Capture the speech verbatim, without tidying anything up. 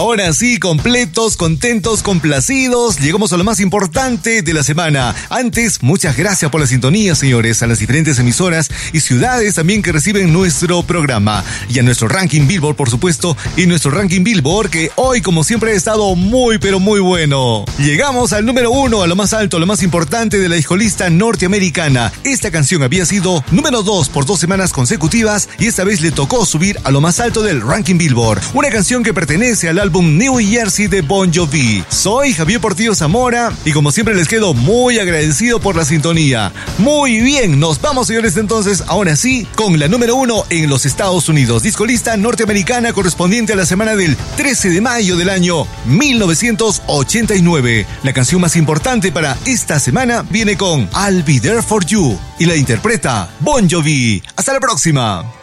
Ahora sí, completos, contentos, complacidos, llegamos a lo más importante de la semana. Antes, muchas gracias por la sintonía, señores, a las diferentes emisoras y ciudades también que reciben nuestro programa. Y a nuestro ranking Billboard, por supuesto, y nuestro ranking Billboard, que hoy, como siempre, ha estado muy, pero muy bueno. Llegamos al número uno, a lo más alto, a lo más importante de la discolista norteamericana. Esta canción había sido número dos por dos semanas consecutivas y esta vez le tocó subir a lo más alto del ranking Billboard. Una canción que pertenece al álbum New Jersey de Bon Jovi. Soy Javier Portillo Zamora y como siempre les quedo muy agradecido por la sintonía. Muy bien, nos vamos, señores, entonces, ahora sí, con la número uno en los Estados Unidos. Discolista norteamericana correspondiente a la semana del trece de mayo del año mil novecientos ochenta y nueve. La canción más importante para esta semana viene con I'll Be There For You y la interpreta Bon Jovi. Hasta la próxima.